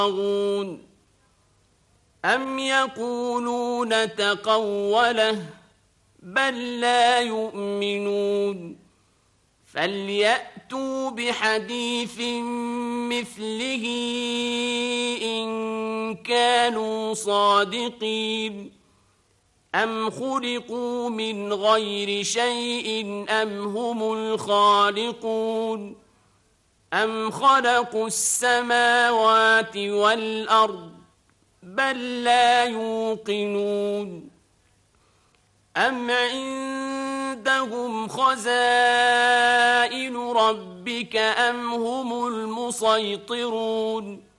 أم يقولون تقوله بل لا يؤمنون فليأتوا بحديث مثله إن كانوا صادقين أم خلقوا من غير شيء أم هم الخالقون أم خلقوا السماوات والأرض بل لا يوقنون أم عندهم خزائن ربك أم هم المسيطرون